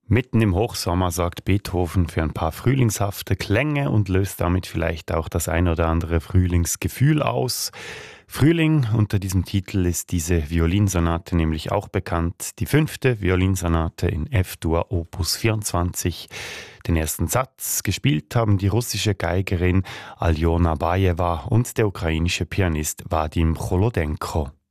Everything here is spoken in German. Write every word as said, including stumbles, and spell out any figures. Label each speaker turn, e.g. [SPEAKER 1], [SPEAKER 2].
[SPEAKER 1] Mitten im Hochsommer sorgt Beethoven für ein paar frühlingshafte Klänge und löst damit vielleicht auch das ein oder andere Frühlingsgefühl aus. Frühling, unter diesem Titel ist diese Violinsonate nämlich auch bekannt. Die fünfte Violinsonate in F-Dur Opus vierundzwanzig. Den ersten Satz gespielt haben die russische Geigerin Aljona Bajewa und der ukrainische Pianist Wadim Cholodenko.